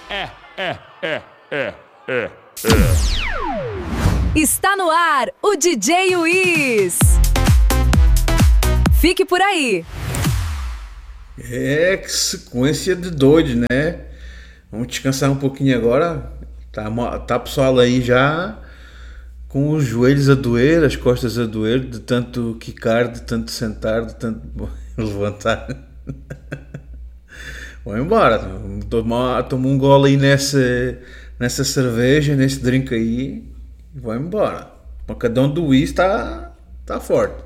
É. Está no ar o DJ Wiz. Fique por aí. Que sequência de doidos, né? Vamos descansar um pouquinho agora. Tá pessoal aí já com os joelhos a doer, as costas a doer, de tanto quicar, de tanto sentar, de tanto levantar. Vamos embora. Toma um gole aí nessa cerveja, nesse drink aí. E vamos embora. O pancadão do Wiz tá forte.